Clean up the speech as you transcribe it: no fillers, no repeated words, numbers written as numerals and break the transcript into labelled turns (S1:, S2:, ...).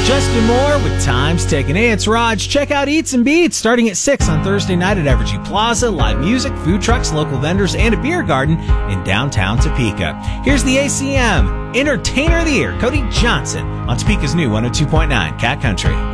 S1: Justin Moore with Time's Ticking. Hey, it's Raj. Check out Eats and Beats starting at 6 on Thursday night at Evergy Plaza. Live music, food trucks, local vendors, and a beer garden in downtown Topeka. Here's the ACM Entertainer of the Year, Cody Johnson, on Topeka's new 102.9 Cat Country.